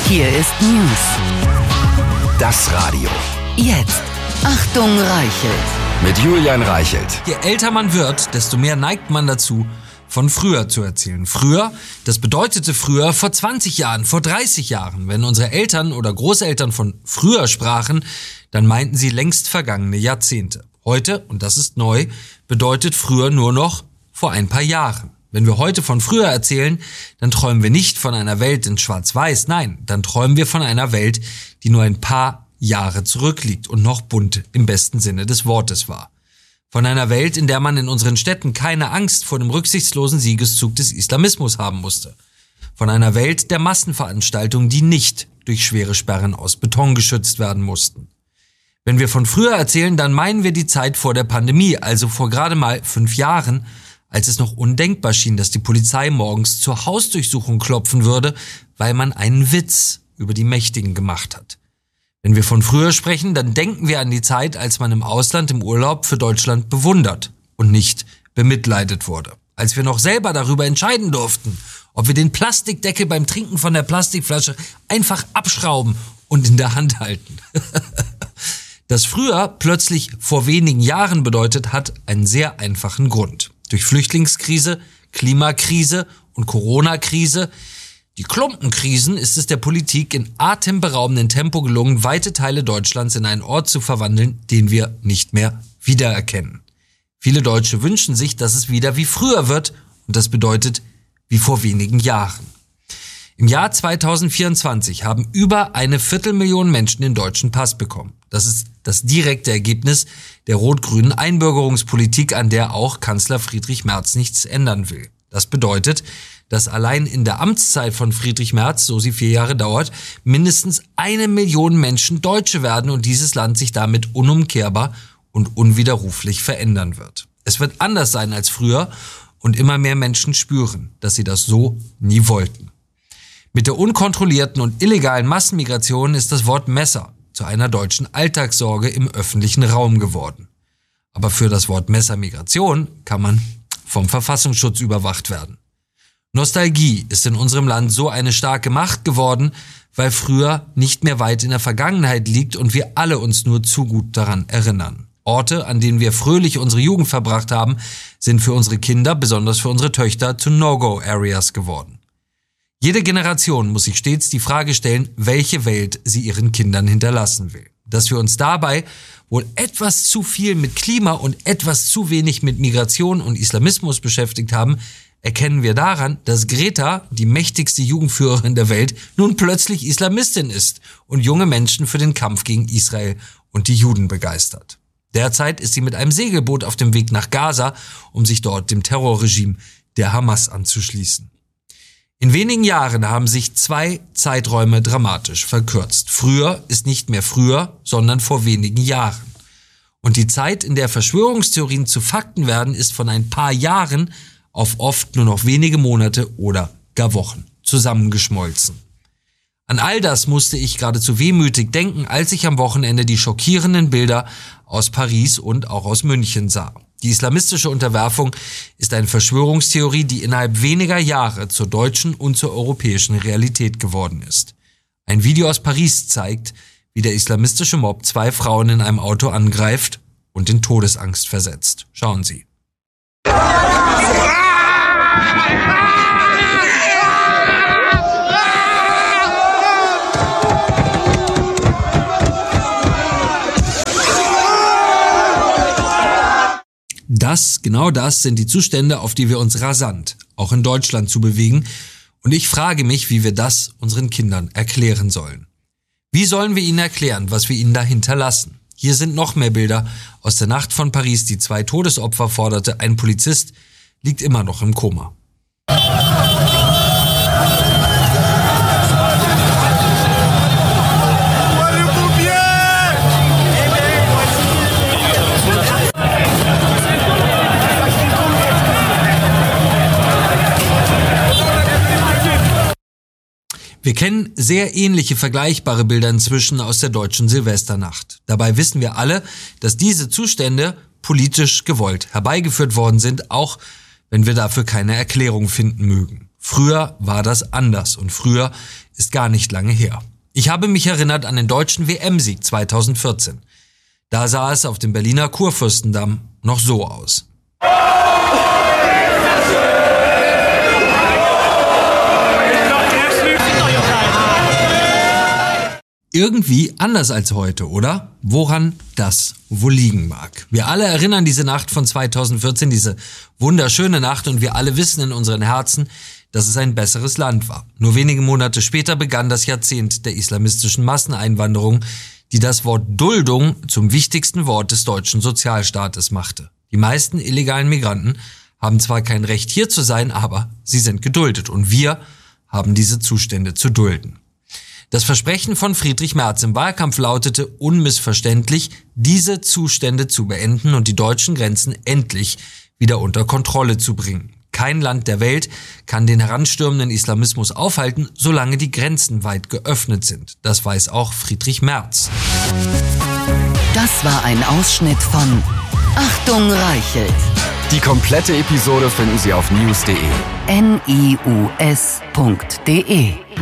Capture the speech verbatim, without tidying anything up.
Hier ist News. Das Radio. Jetzt. Achtung, Reichelt. Mit Julian Reichelt. Je älter man wird, desto mehr neigt man dazu, von früher zu erzählen. Früher, das bedeutete früher vor zwanzig Jahren, vor dreißig Jahren. Wenn unsere Eltern oder Großeltern von früher sprachen, dann meinten sie längst vergangene Jahrzehnte. Heute, und das ist neu, bedeutet früher nur noch vor ein paar Jahren. Wenn wir heute von früher erzählen, dann träumen wir nicht von einer Welt in Schwarz-Weiß, nein, dann träumen wir von einer Welt, die nur ein paar Jahre zurückliegt und noch bunt im besten Sinne des Wortes war. Von einer Welt, in der man in unseren Städten keine Angst vor dem rücksichtslosen Siegeszug des Islamismus haben musste. Von einer Welt der Massenveranstaltungen, die nicht durch schwere Sperren aus Beton geschützt werden mussten. Wenn wir von früher erzählen, dann meinen wir die Zeit vor der Pandemie, also vor gerade mal fünf Jahren, als es noch undenkbar schien, dass die Polizei morgens zur Hausdurchsuchung klopfen würde, weil man einen Witz über die Mächtigen gemacht hat. Wenn wir von früher sprechen, dann denken wir an die Zeit, als man im Ausland im Urlaub für Deutschland bewundert und nicht bemitleidet wurde. Als wir noch selber darüber entscheiden durften, ob wir den Plastikdeckel beim Trinken von der Plastikflasche einfach abschrauben und in der Hand halten. Dass früher plötzlich vor wenigen Jahren bedeutet, hat einen sehr einfachen Grund. Durch Flüchtlingskrise, Klimakrise und Corona-Krise, die Klumpenkrisen, ist es der Politik in atemberaubendem Tempo gelungen, weite Teile Deutschlands in einen Ort zu verwandeln, den wir nicht mehr wiedererkennen. Viele Deutsche wünschen sich, dass es wieder wie früher wird, und das bedeutet wie vor wenigen Jahren. Im Jahr zweitausendvierundzwanzig haben über eine Viertelmillion Menschen den deutschen Pass bekommen. Das ist das direkte Ergebnis der rot-grünen Einbürgerungspolitik, an der auch Kanzler Friedrich Merz nichts ändern will. Das bedeutet, dass allein in der Amtszeit von Friedrich Merz, so sie vier Jahre dauert, mindestens eine Million Menschen Deutsche werden und dieses Land sich damit unumkehrbar und unwiderruflich verändern wird. Es wird anders sein als früher und immer mehr Menschen spüren, dass sie das so nie wollten. Mit der unkontrollierten und illegalen Massenmigration ist das Wort Messer zu einer deutschen Alltagssorge im öffentlichen Raum geworden. Aber für das Wort Messermigration kann man vom Verfassungsschutz überwacht werden. Nostalgie ist in unserem Land so eine starke Macht geworden, weil früher nicht mehr weit in der Vergangenheit liegt und wir alle uns nur zu gut daran erinnern. Orte, an denen wir fröhlich unsere Jugend verbracht haben, sind für unsere Kinder, besonders für unsere Töchter, zu No-Go-Areas geworden. Jede Generation muss sich stets die Frage stellen, welche Welt sie ihren Kindern hinterlassen will. Dass wir uns dabei wohl etwas zu viel mit Klima und etwas zu wenig mit Migration und Islamismus beschäftigt haben, erkennen wir daran, dass Greta, die mächtigste Jugendführerin der Welt, nun plötzlich Islamistin ist und junge Menschen für den Kampf gegen Israel und die Juden begeistert. Derzeit ist sie mit einem Segelboot auf dem Weg nach Gaza, um sich dort dem Terrorregime der Hamas anzuschließen. In wenigen Jahren haben sich zwei Zeiträume dramatisch verkürzt. Früher ist nicht mehr früher, sondern vor wenigen Jahren. Und die Zeit, in der Verschwörungstheorien zu Fakten werden, ist von ein paar Jahren auf oft nur noch wenige Monate oder gar Wochen zusammengeschmolzen. An all das musste ich geradezu wehmütig denken, als ich am Wochenende die schockierenden Bilder aus Paris und auch aus München sah. Die islamistische Unterwerfung ist eine Verschwörungstheorie, die innerhalb weniger Jahre zur deutschen und zur europäischen Realität geworden ist. Ein Video aus Paris zeigt, wie der islamistische Mob zwei Frauen in einem Auto angreift und in Todesangst versetzt. Schauen Sie. Das, genau das sind die Zustände, auf die wir uns rasant, auch in Deutschland, zu bewegen. Und ich frage mich, wie wir das unseren Kindern erklären sollen. Wie sollen wir ihnen erklären, was wir ihnen da hinterlassen? Hier sind noch mehr Bilder aus der Nacht von Paris, die zwei Todesopfer forderte. Ein Polizist liegt immer noch im Koma. Wir kennen sehr ähnliche vergleichbare Bilder inzwischen aus der deutschen Silvesternacht. Dabei wissen wir alle, dass diese Zustände politisch gewollt herbeigeführt worden sind, auch wenn wir dafür keine Erklärung finden mögen. Früher war das anders und früher ist gar nicht lange her. Ich habe mich erinnert an den deutschen W M-Sieg zweitausendvierzehn. Da sah es auf dem Berliner Kurfürstendamm noch so aus. Irgendwie anders als heute, oder? Woran das wohl liegen mag. Wir alle erinnern diese Nacht von zweitausendvierzehn, diese wunderschöne Nacht, und wir alle wissen in unseren Herzen, dass es ein besseres Land war. Nur wenige Monate später begann das Jahrzehnt der islamistischen Masseneinwanderung, die das Wort Duldung zum wichtigsten Wort des deutschen Sozialstaates machte. Die meisten illegalen Migranten haben zwar kein Recht hier zu sein, aber sie sind geduldet, und wir haben diese Zustände zu dulden. Das Versprechen von Friedrich Merz im Wahlkampf lautete unmissverständlich, diese Zustände zu beenden und die deutschen Grenzen endlich wieder unter Kontrolle zu bringen. Kein Land der Welt kann den heranstürmenden Islamismus aufhalten, solange die Grenzen weit geöffnet sind. Das weiß auch Friedrich Merz. Das war ein Ausschnitt von Achtung Reichelt. Die komplette Episode finden Sie auf news punkt de. N I U S punkt de